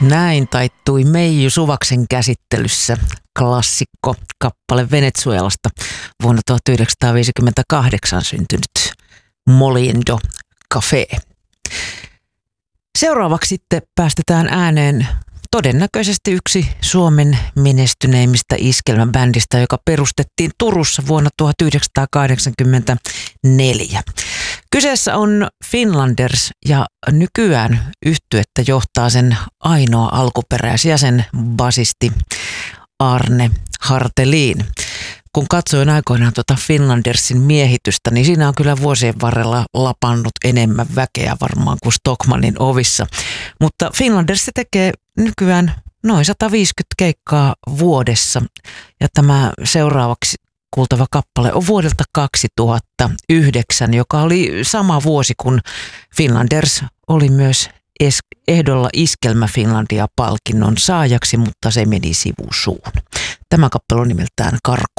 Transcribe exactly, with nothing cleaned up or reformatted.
Näin taittui Meiju Suvaksen käsittelyssä klassikko kappale Venezuelasta vuonna tuhatyhdeksänsataaviisikymmentäkahdeksan syntynyt Moliendo Café. Seuraavaksi sitten päästetään ääneen todennäköisesti yksi Suomen menestyneimmistä iskelmäbändistä, joka perustettiin Turussa vuonna tuhatyhdeksänsataakahdeksankymmentäneljä. Kyseessä on Finlanders ja nykyään yhtyettä johtaa sen ainoa alkuperäisjäsen basisti Arne Hartelin. Kun katsoin aikoinaan tuota Finlandersin miehitystä, niin siinä on kyllä vuosien varrella lapannut enemmän väkeä varmaan kuin Stockmannin ovissa. Mutta Finlanders tekee nykyään noin sata viisikymmentä keikkaa vuodessa ja tämä seuraavaksi kuultava kappale on vuodelta kaksituhattayhdeksän, joka oli sama vuosi kun Finlanders oli myös ehdolla Iskelmä Finlandia -palkinnon saajaksi, mutta se meni sivusuun. Tämä kappale on nimeltään Karku.